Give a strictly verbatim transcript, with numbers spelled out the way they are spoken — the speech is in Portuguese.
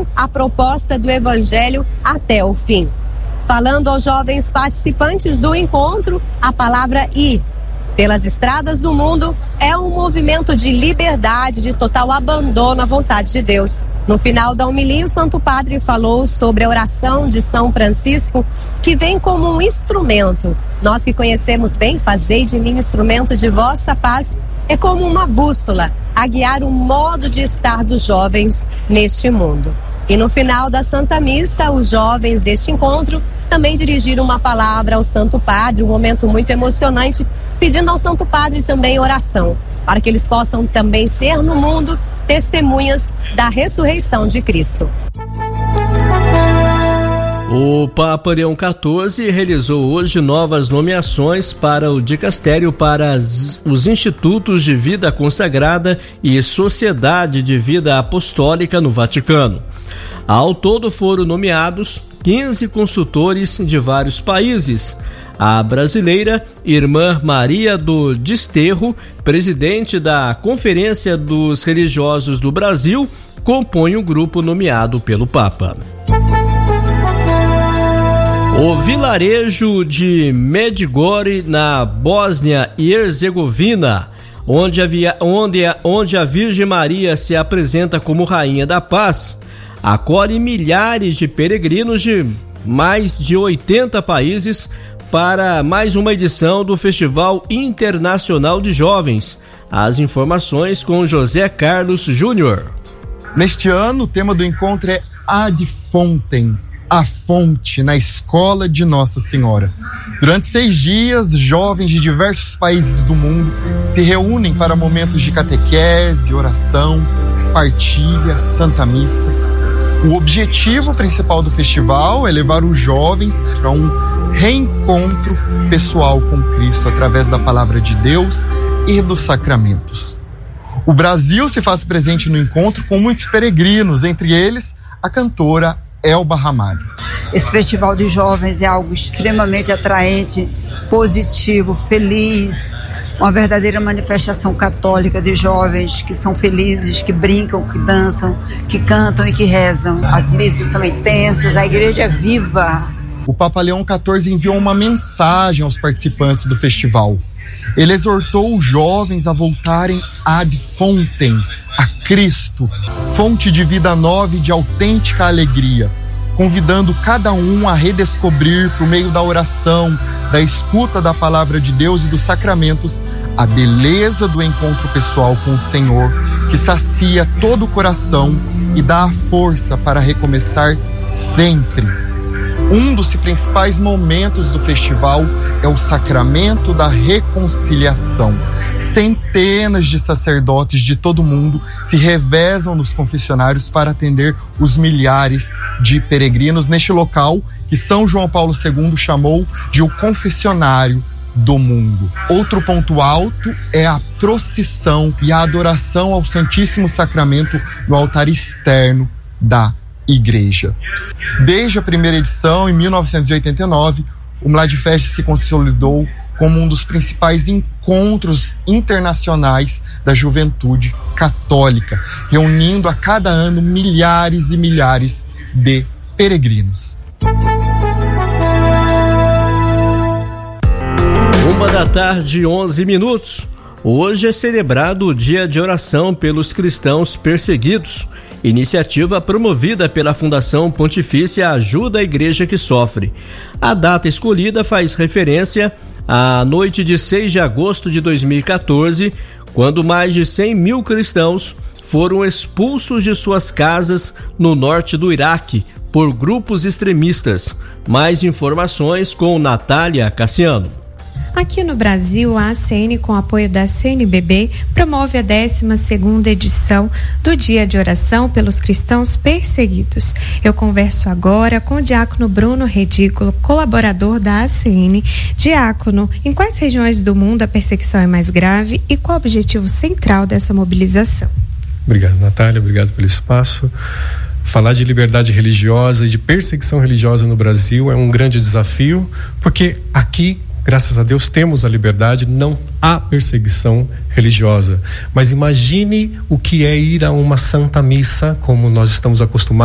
vivam a proposta do Evangelho até o fim. Falando aos jovens participantes do encontro, a palavra ir pelas estradas do mundo é um movimento de liberdade, de total abandono à vontade de Deus. No final da homilia, o Santo Padre falou sobre a oração de São Francisco, que vem como um instrumento. Nós que conhecemos bem, fazei de mim instrumento de vossa paz, é como uma bússola a guiar o modo de estar dos jovens neste mundo. E no final da Santa Missa, os jovens deste encontro também dirigiram uma palavra ao Santo Padre, um momento muito emocionante, pedindo ao Santo Padre também oração, para que eles possam também ser no mundo testemunhas da ressurreição de Cristo. O Papa Leão quatorze realizou hoje novas nomeações para o dicastério para as, os Institutos de Vida Consagrada e Sociedade de Vida Apostólica no Vaticano. Ao todo foram nomeados quinze consultores de vários países. A brasileira Irmã Maria do Desterro, presidente da Conferência dos Religiosos do Brasil, compõe o grupo nomeado pelo Papa. O vilarejo de Medjugorje, na Bósnia e Herzegovina, onde a, via, onde, a, onde a Virgem Maria se apresenta como Rainha da Paz, acolhe milhares de peregrinos de mais de oitenta países para mais uma edição do Festival Internacional de Jovens. As informações com José Carlos Júnior. Neste ano, o tema do encontro é Ad Fontem, a fonte, na Escola de Nossa Senhora. Durante seis dias, jovens de diversos países do mundo se reúnem para momentos de catequese, oração, partilha, Santa Missa. O objetivo principal do festival é levar os jovens para um reencontro pessoal com Cristo através da palavra de Deus e dos sacramentos. O Brasil se faz presente no encontro com muitos peregrinos, entre eles a cantora Elba Ramalho. Esse festival de jovens é algo extremamente atraente, positivo, feliz, uma verdadeira manifestação católica de jovens que são felizes, que brincam, que dançam, que cantam e que rezam. As missas são intensas, a igreja é viva. O Papa Leão quatorze enviou uma mensagem aos participantes do festival. Ele exortou os jovens a voltarem ad fontem, a Cristo, fonte de vida nova e de autêntica alegria, convidando cada um a redescobrir, por meio da oração, da escuta da palavra de Deus e dos sacramentos, a beleza do encontro pessoal com o Senhor, que sacia todo o coração e dá a força para recomeçar sempre. Um dos principais momentos do festival é o sacramento da reconciliação. Centenas de sacerdotes de todo o mundo se revezam nos confessionários para atender os milhares de peregrinos neste local que São João Paulo segundo chamou de o confessionário do mundo. Outro ponto alto é a procissão e a adoração ao Santíssimo Sacramento no altar externo da igreja. Desde a primeira edição, em mil novecentos e oitenta e nove, o Mladifest se consolidou como um dos principais encontros internacionais da juventude católica, reunindo a cada ano milhares e milhares de peregrinos. Uma da tarde, onze minutos. Hoje é celebrado o Dia de Oração pelos Cristãos Perseguidos, iniciativa promovida pela Fundação Pontifícia Ajuda a Igreja que Sofre. A data escolhida faz referência à noite de seis de agosto de dois mil e quatorze, quando mais de cem mil cristãos foram expulsos de suas casas no norte do Iraque por grupos extremistas. Mais informações com Natália Cassiano. Aqui no Brasil, a A C N, com apoio da C N B B, promove a décima segunda edição do Dia de Oração pelos Cristãos Perseguidos. Eu converso agora com o diácono Bruno Redículo, colaborador da A C N. Diácono, em quais regiões do mundo a perseguição é mais grave e qual o objetivo central dessa mobilização? Obrigado, Natália, obrigado pelo espaço. Falar de liberdade religiosa e de perseguição religiosa no Brasil é um grande desafio, porque aqui, graças a Deus, temos a liberdade, não há perseguição religiosa. Mas imagine o que é ir a uma Santa Missa, como nós estamos acostumados